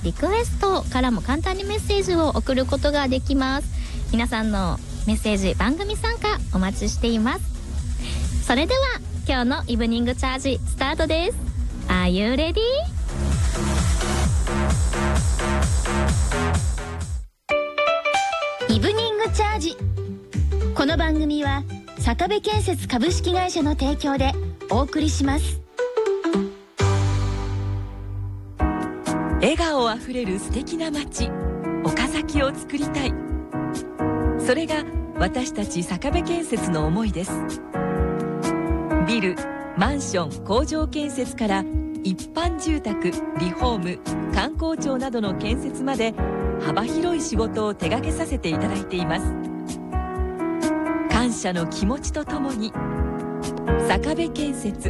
リクエストからも簡単にメッセージを送ることができます。皆さんのメッセージ、番組参加お待ちしています。それでは今日のイブニングチャージスタートです。 Are you ready? イブニングチャージ。この番組は坂部建設株式会社の提供でお送りします。 笑顔あふれる素敵な街岡崎を作りたい。それが私たち坂部建設の思いです。ビル、マンション、工場建設から一般住宅、リフォーム、観光庁などの建設まで幅広い仕事を手掛けさせていただいています。感謝の気持ちとともに坂部建設